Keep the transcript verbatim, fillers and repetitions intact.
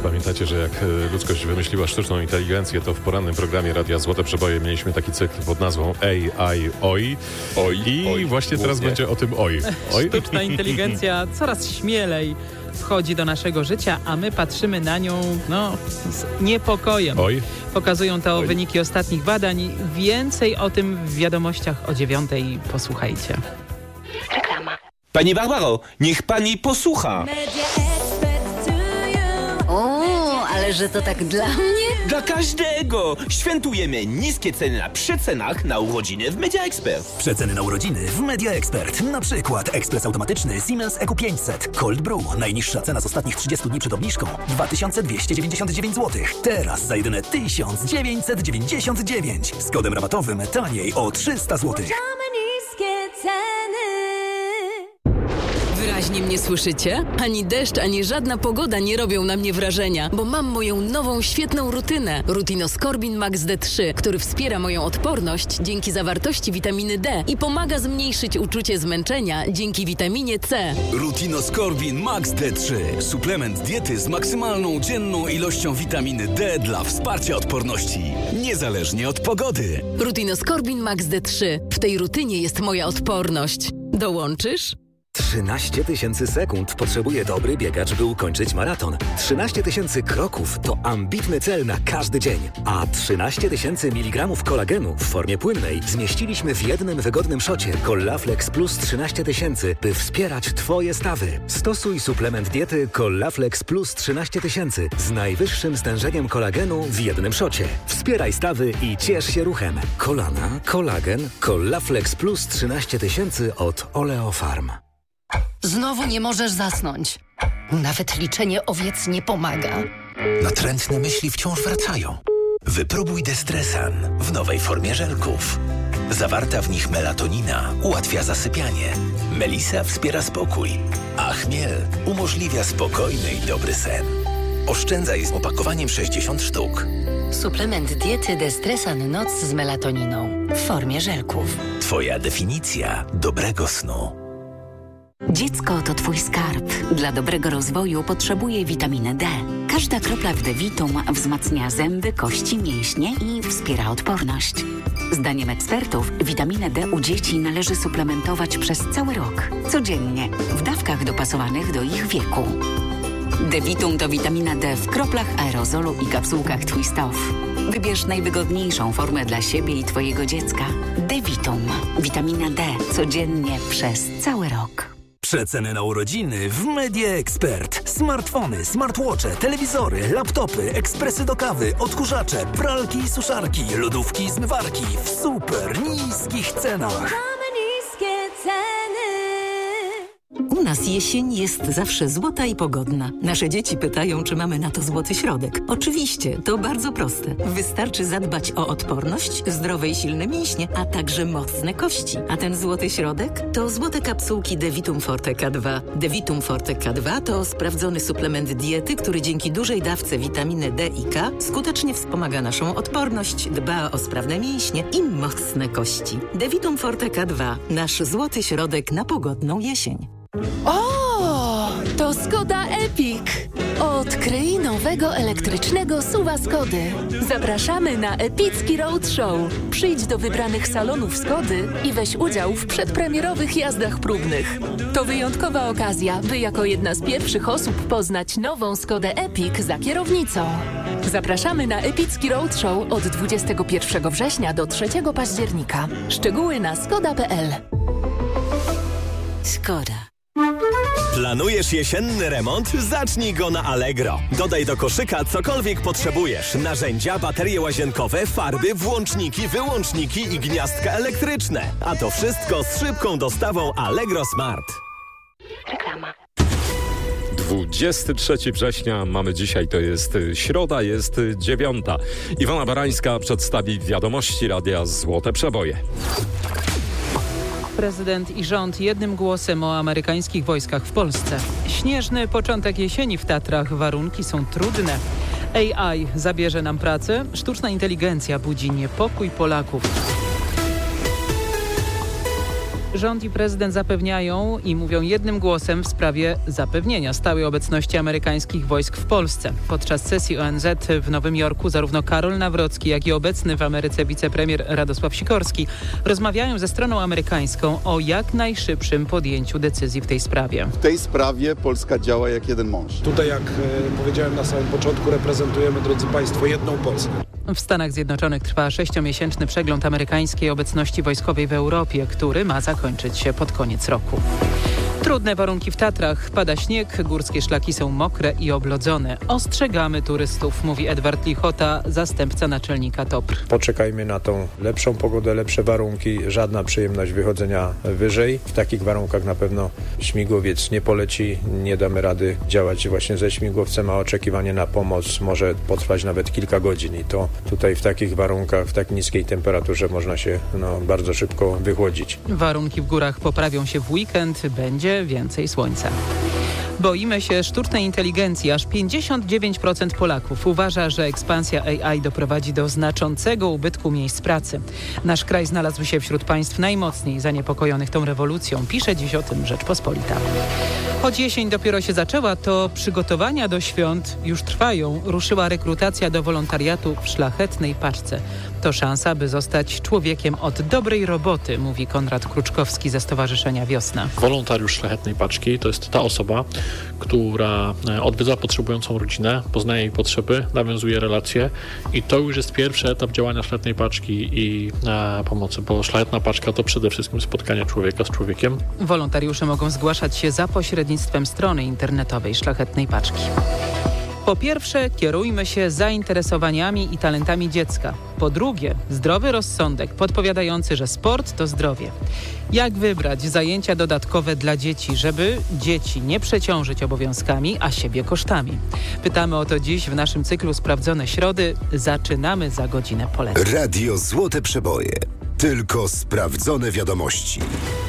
Pamiętacie, że jak ludzkość wymyśliła sztuczną inteligencję, to w porannym programie Radia Złote Przeboje mieliśmy taki cykl pod nazwą A I Oj. Oj I oj, właśnie teraz głównie. będzie o tym oj. oj. Sztuczna inteligencja coraz śmielej wchodzi do naszego życia, a my patrzymy na nią no, z niepokojem. Oj. Pokazują to Oj. wyniki ostatnich badań. Więcej o tym w wiadomościach o dziewiątej. Posłuchajcie. Reklama. Pani Barbaro, niech pani posłucha. O, ale że to tak dla mnie? Dla każdego! Świętujemy niskie ceny na przecenach na urodziny w Media Expert. Przeceny na urodziny w Media Expert. Na przykład ekspres automatyczny Siemens E Q pięćset Cold Brew. Najniższa cena z ostatnich trzydziestu dni przed obniżką dwa tysiące dwieście dziewięćdziesiąt dziewięć złotych. Teraz za jedyne tysiąc dziewięćset dziewięćdziesiąt dziewięć. Z kodem rabatowym taniej o trzysta złotych. Wyraźnie mnie słyszycie? Ani deszcz, ani żadna pogoda nie robią na mnie wrażenia, bo mam moją nową, świetną rutynę. Rutinoskorbin Max D trzy, który wspiera moją odporność dzięki zawartości witaminy D i pomaga zmniejszyć uczucie zmęczenia dzięki witaminie C. Rutinoskorbin Max D trzy. Suplement diety z maksymalną dzienną ilością witaminy D dla wsparcia odporności. Niezależnie od pogody. Rutinoskorbin Max D trzy. W tej rutynie jest moja odporność. Dołączysz? trzynaście tysięcy sekund potrzebuje dobry biegacz, by ukończyć maraton. trzynaście tysięcy kroków to ambitny cel na każdy dzień. A trzynaście tysięcy miligramów kolagenu w formie płynnej zmieściliśmy w jednym wygodnym szocie Collaflex Plus trzynaście tysięcy, by wspierać Twoje stawy. Stosuj suplement diety Collaflex Plus trzynaście tysięcy z najwyższym stężeniem kolagenu w jednym szocie. Wspieraj stawy i ciesz się ruchem. Kolana, kolagen, Collaflex Plus trzynaście tysięcy od Oleofarm. Znowu nie możesz zasnąć. Nawet liczenie owiec nie pomaga. Natrętne myśli wciąż wracają. Wypróbuj Destresan w nowej formie żelków. Zawarta w nich melatonina ułatwia zasypianie. Melisa wspiera spokój, a chmiel umożliwia spokojny i dobry sen. Oszczędzaj z opakowaniem sześćdziesiąt sztuk. Suplement diety Destresan Noc z melatoniną w formie żelków. Twoja definicja dobrego snu. Dziecko to Twój skarb. Dla dobrego rozwoju potrzebuje witaminy D. Każda kropla w Devitum wzmacnia zęby, kości, mięśnie i wspiera odporność. Zdaniem ekspertów witaminę D u dzieci należy suplementować przez cały rok. Codziennie, w dawkach dopasowanych do ich wieku. Devitum to witamina D w kroplach aerozolu i kapsułkach Twist Off. Wybierz najwygodniejszą formę dla siebie i Twojego dziecka. Devitum. Witamina D. Codziennie przez cały rok. Przeceny na urodziny w Media Expert. Smartfony, smartwatche, telewizory, laptopy, ekspresy do kawy, odkurzacze, pralki i suszarki, lodówki i zmywarki w super niskich cenach. U nas jesień jest zawsze złota i pogodna. Nasze dzieci pytają, czy mamy na to złoty środek. Oczywiście, to bardzo proste. Wystarczy zadbać o odporność, zdrowe i silne mięśnie, a także mocne kości. A ten złoty środek to złote kapsułki Devitum Forte K dwa. Devitum Forte K dwa to sprawdzony suplement diety, który dzięki dużej dawce witaminy D i K skutecznie wspomaga naszą odporność, dba o sprawne mięśnie i mocne kości. Devitum Forte K dwa. Nasz złoty środek na pogodną jesień. O, to Skoda Epic. Odkryj nowego elektrycznego suwa Skody. Zapraszamy na epicki roadshow. Przyjdź do wybranych salonów Skody i weź udział w przedpremierowych jazdach próbnych. To wyjątkowa okazja, by jako jedna z pierwszych osób poznać nową Skodę Epic za kierownicą. Zapraszamy na epicki roadshow od dwudziestego pierwszego września do trzeciego października. Szczegóły na skoda kropka p l. Skoda. Planujesz jesienny remont? Zacznij go na Allegro. Dodaj do koszyka cokolwiek potrzebujesz. Narzędzia, baterie łazienkowe, farby, włączniki, wyłączniki i gniazdka elektryczne. A to wszystko z szybką dostawą Allegro Smart. Reklama. dwudziestego trzeciego września mamy dzisiaj, to jest środa, jest dziewiąta. Iwona Barańska przedstawi wiadomości Radia Złote Przeboje. Prezydent i rząd jednym głosem o amerykańskich wojskach w Polsce. Śnieżny początek jesieni w Tatrach. Warunki są trudne. A I zabierze nam pracę. Sztuczna inteligencja budzi niepokój Polaków. Rząd i prezydent zapewniają i mówią jednym głosem w sprawie zapewnienia stałej obecności amerykańskich wojsk w Polsce. Podczas sesji O N Z w Nowym Jorku zarówno Karol Nawrocki, jak i obecny w Ameryce wicepremier Radosław Sikorski rozmawiają ze stroną amerykańską o jak najszybszym podjęciu decyzji w tej sprawie. W tej sprawie Polska działa jak jeden mąż. Tutaj, jak powiedziałem na samym początku, reprezentujemy, drodzy Państwo, jedną Polskę. W Stanach Zjednoczonych trwa sześciomiesięczny przegląd amerykańskiej obecności wojskowej w Europie, który ma zakończyć się pod koniec roku. Trudne warunki w Tatrach. Pada śnieg, górskie szlaki są mokre i oblodzone. Ostrzegamy turystów, mówi Edward Lichota, zastępca naczelnika T O P R. Poczekajmy na tą lepszą pogodę, lepsze warunki. Żadna przyjemność wychodzenia wyżej. W takich warunkach na pewno śmigłowiec nie poleci. Nie damy rady działać właśnie ze śmigłowcem, a oczekiwanie na pomoc może potrwać nawet kilka godzin. I to tutaj w takich warunkach, w tak niskiej temperaturze można się no, bardzo szybko wychłodzić. Warunki w górach poprawią się w weekend. Będzie więcej słońca. Boimy się sztucznej inteligencji. Aż pięćdziesiąt dziewięć procent Polaków uważa, że ekspansja A I doprowadzi do znaczącego ubytku miejsc pracy. Nasz kraj znalazł się wśród państw najmocniej zaniepokojonych tą rewolucją. Pisze dziś o tym Rzeczpospolita. Choć jesień dopiero się zaczęła, to przygotowania do świąt już trwają. Ruszyła rekrutacja do wolontariatu w Szlachetnej Paczce. To szansa, by zostać człowiekiem od dobrej roboty, mówi Konrad Kruczkowski ze Stowarzyszenia Wiosna. Wolontariusz Szlachetnej Paczki to jest ta osoba, która odwiedza potrzebującą rodzinę, poznaje jej potrzeby, nawiązuje relacje i to już jest pierwszy etap działania Szlachetnej Paczki i e, pomocy, bo Szlachetna Paczka to przede wszystkim spotkanie człowieka z człowiekiem. Wolontariusze mogą zgłaszać się za pośrednictwem strony internetowej Szlachetnej Paczki. Po pierwsze, kierujmy się zainteresowaniami i talentami dziecka. Po drugie, zdrowy rozsądek podpowiadający, że sport to zdrowie. Jak wybrać zajęcia dodatkowe dla dzieci, żeby dzieci nie przeciążyć obowiązkami, a siebie kosztami? Pytamy o to dziś w naszym cyklu Sprawdzone Środy. Zaczynamy za godzinę poleceń. Radio Złote Przeboje. Tylko sprawdzone wiadomości.